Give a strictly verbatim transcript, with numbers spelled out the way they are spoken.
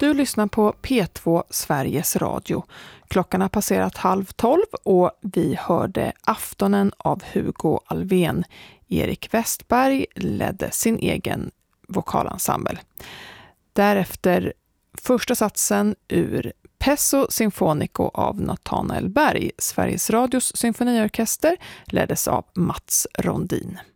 Du lyssnar på P två Sveriges Radio. Klockan har passerat halv tolv och vi hörde Aftonen av Hugo Alfvén. Erik Westberg ledde sin egen vokalensemble. Därefter första satsen ur Pesso Sinfonico av Nathanael Berg. Sveriges Radios symfoniorkester leddes av Mats Rondin.